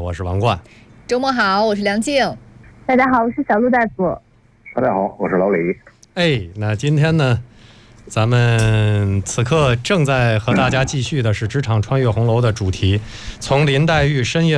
我是王冠。 周末好，我是梁静。 大家好，我是小陆大夫。 大家好，我是老李。 那今天呢，咱们此刻正在和大家继续的是职场穿越红楼的主题，从林黛玉深夜